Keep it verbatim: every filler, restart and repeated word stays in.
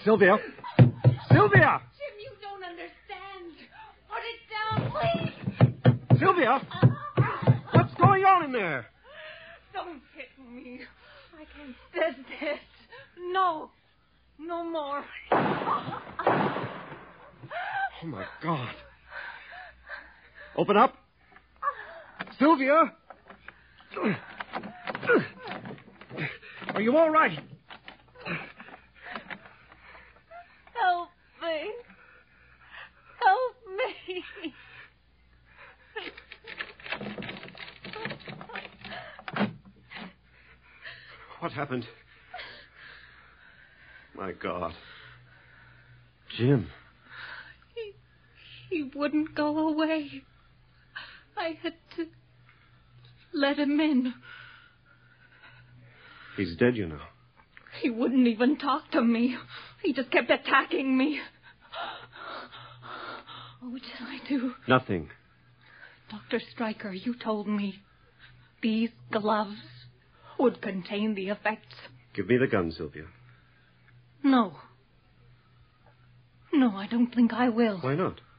Sylvia! Sylvia! Jim, you don't understand. Put it down, please. Sylvia! What's going on in there? Don't hit me. I can't stand this. No. No more. Oh, my God. Open up. Sylvia! Are you all right? Help me. Help me. What happened? My God. Jim. He, he wouldn't go away. I had to let him in. He's dead, you know. He wouldn't even talk to me. He just kept attacking me. What did I do? Nothing. Doctor Stryker, you told me these gloves would contain the effects. Give me the gun, Sylvia. No. No, I don't think I will. Why not?